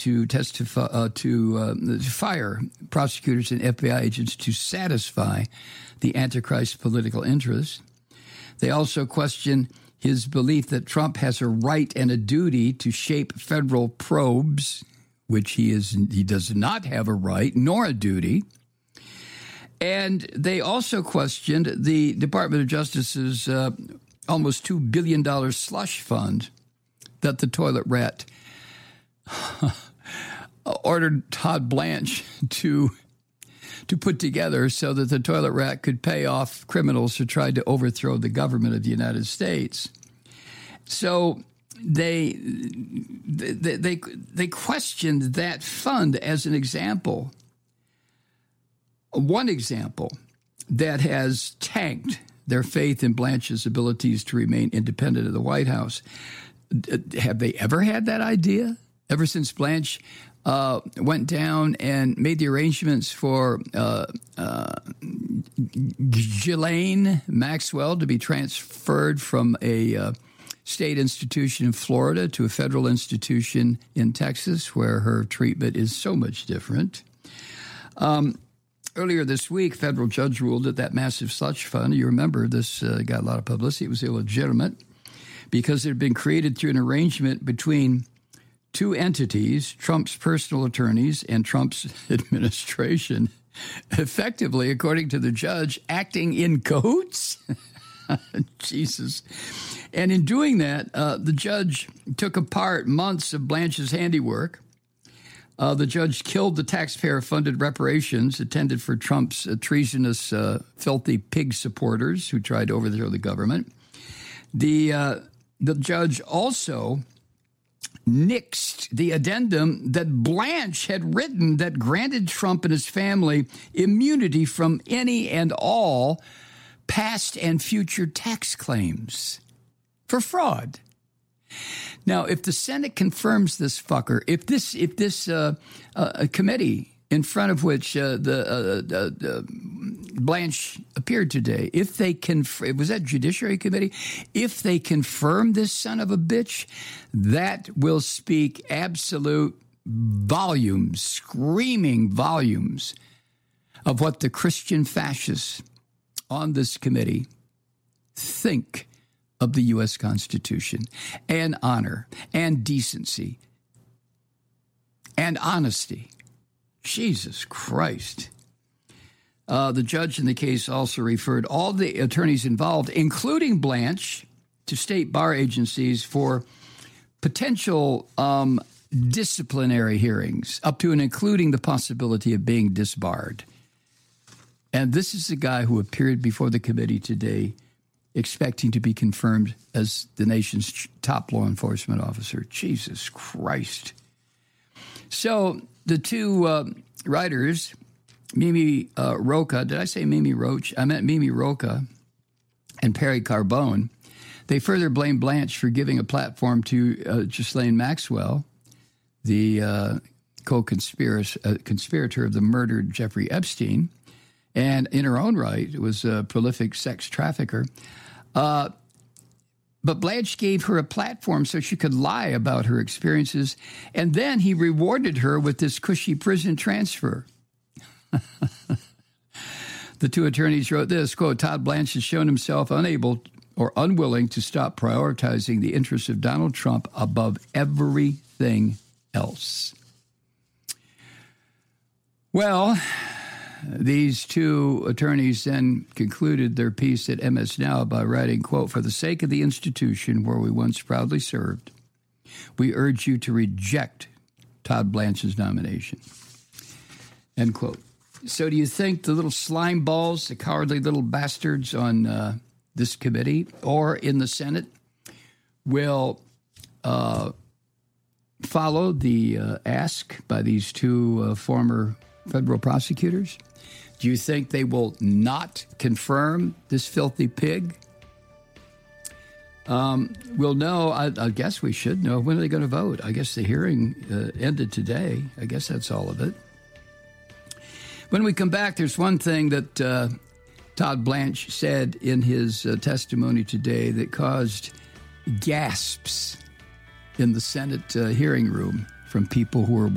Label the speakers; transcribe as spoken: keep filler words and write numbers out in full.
Speaker 1: to testify uh, to uh, fire prosecutors and F B I agents to satisfy the Antichrist political interests. They also question his belief that Trump has a right and a duty to shape federal probes, which he is he does not have a right nor a duty. And they also questioned the Department of Justice's uh, almost two billion dollars slush fund that the toilet rat ordered Todd Blanche to to put together so that the toilet rat could pay off criminals who tried to overthrow the government of the United States. So they they they, they questioned that fund as an example. One example that has tanked their faith in Blanche's abilities to remain independent of the White House. Have they ever had that idea? Ever since Blanche uh, went down and made the arrangements for uh, uh, Ghislaine Maxwell to be transferred from a uh, state institution in Florida to a federal institution in Texas, where her treatment is so much different. Um, Earlier this week, a federal judge ruled that that massive slush fund, you remember this uh, got a lot of publicity, it was illegitimate because it had been created through an arrangement between two entities, Trump's personal attorneys and Trump's administration, effectively, according to the judge, acting in cahoots. Jesus. And in doing that, uh, the judge took apart months of Blanche's handiwork. Uh, the judge killed the taxpayer-funded reparations intended for Trump's uh, treasonous, uh, filthy pig supporters who tried to overthrow the government. The uh, the judge also nixed the addendum that Blanche had written that granted Trump and his family immunity from any and all past and future tax claims for fraud. Now, if the Senate confirms this fucker, if this if this uh, uh, committee in front of which uh, the uh, uh, uh, Blanche appeared today, if they confirm, was that Judiciary Committee? If they confirm this son of a bitch, that will speak absolute volumes, screaming volumes of what the Christian fascists on this committee think of the U S Constitution and honor and decency and honesty. Jesus Christ. Uh, the judge in the case also referred all the attorneys involved, including Blanche, to state bar agencies for potential um, disciplinary hearings, up to and including the possibility of being disbarred. And this is the guy who appeared before the committee today expecting to be confirmed as the nation's top law enforcement officer. Jesus Christ. So the two uh, writers, Mimi uh, Rocah, did I say Mimi Roach? I meant Mimi Rocah and Perry Carbone. They further blame Blanche for giving a platform to uh, Ghislaine Maxwell, the uh, co-conspirator uh, conspirator of the murdered Jeffrey Epstein, and in her own right was a prolific sex trafficker. Uh, but Blanche gave her a platform so she could lie about her experiences, and then he rewarded her with this cushy prison transfer. The two attorneys wrote this, quote, Todd Blanche has shown himself unable or unwilling to stop prioritizing the interests of Donald Trump above everything else. Well, these two attorneys then concluded their piece at M S Now by writing, quote, for the sake of the institution where we once proudly served, we urge you to reject Todd Blanche's nomination, end quote. So do you think the little slime balls, the cowardly little bastards on uh, this committee or in the Senate will uh, follow the uh, ask by these two uh, former federal prosecutors? Do you think they will not confirm this filthy pig? Um, we'll know, I, I guess we should know, when are they going to vote? I guess the hearing uh, ended today. I guess that's all of it. When we come back, there's one thing that uh, Todd Blanche said in his uh, testimony today that caused gasps in the Senate uh, hearing room from people who are